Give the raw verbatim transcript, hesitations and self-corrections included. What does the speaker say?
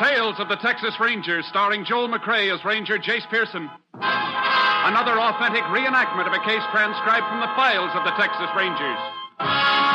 Tales of the Texas Rangers, starring Joel McCrea as Ranger Jace Pearson. Another authentic reenactment of a case transcribed from the files of the Texas Rangers.